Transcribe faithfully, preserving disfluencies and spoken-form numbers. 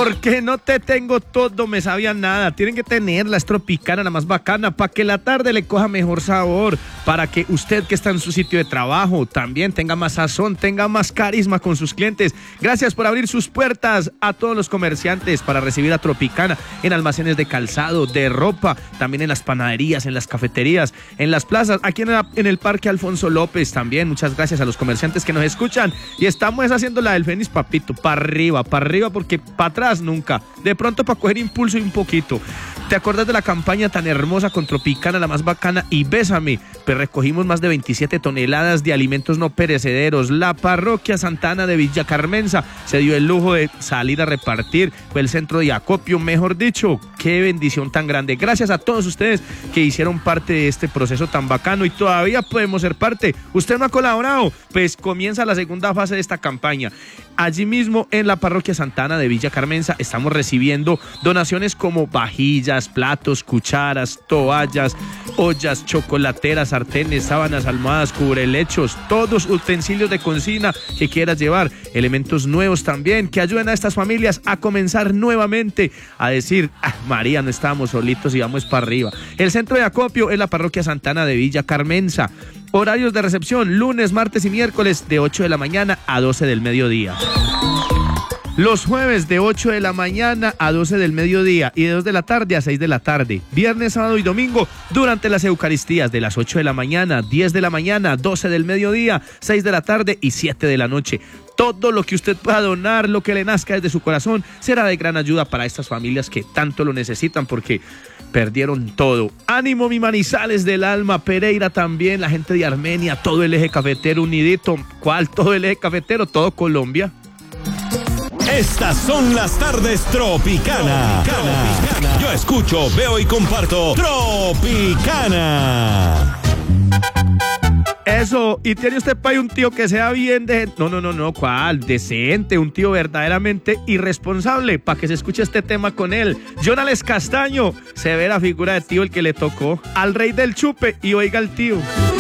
Porque no te tengo todo, me sabía nada. Tienen que tenerla, es Tropicana, la más bacana, para que la tarde le coja mejor sabor, para que usted que está en su sitio de trabajo también tenga más sazón, tenga más carisma con sus clientes. Gracias por abrir sus puertas a todos los comerciantes para recibir a Tropicana en almacenes de calzado, de ropa, también en las panaderías, en las cafeterías, en las plazas, aquí en, la, en el Parque Alfonso López también. Muchas gracias a los comerciantes que nos escuchan y estamos haciendo la del Fénix, papito, para arriba, para arriba, porque para atrás nunca, de pronto para coger impulso y un poquito. ¿Te acuerdas de la campaña tan hermosa con Tropicana, la más bacana y Bésame? Pues recogimos más de veintisiete toneladas de alimentos no perecederos. La parroquia Santana de Villa Carmenza se dio el lujo de salir a repartir, fue el centro de acopio, mejor dicho. Qué bendición tan grande. Gracias a todos ustedes que hicieron parte de este proceso tan bacano y todavía podemos ser parte. ¿Usted no ha colaborado? Pues comienza la segunda fase de esta campaña. Allí mismo en la parroquia Santana de Villa Carmenza estamos recibiendo donaciones como vajillas, platos, cucharas, toallas, ollas, chocolateras, sartenes, sábanas, almohadas, cubrelechos, todos utensilios de cocina que quieras llevar, elementos nuevos también que ayuden a estas familias a comenzar nuevamente a decir, ah, María, no estábamos solitos y vamos para arriba. El centro de acopio es la parroquia Santana de Villa Carmenza. Horarios de recepción, lunes, martes y miércoles de ocho de la mañana a doce del mediodía. Los jueves de ocho de la mañana a doce del mediodía y de dos de la tarde a seis de la tarde. Viernes, sábado y domingo durante las Eucaristías de las ocho de la mañana, diez de la mañana, doce del mediodía, seis de la tarde y siete de la noche. Todo lo que usted pueda donar, lo que le nazca desde su corazón, será de gran ayuda para estas familias que tanto lo necesitan porque perdieron todo. Ánimo, mi Manizales del alma, Pereira también, la gente de Armenia, todo el eje cafetero unidito. ¿Cuál? Todo el eje cafetero, todo Colombia. Estas son las tardes Tropicana. Tropicana. Yo escucho, veo y comparto Tropicana. Eso, y tiene usted para un tío que sea bien de... No, no, no, no, ¿cuál? Decente, un tío verdaderamente irresponsable, para que se escuche este tema con él. Jonales Castaño, severa figura de tío el que le tocó al rey del chupe y oiga al tío.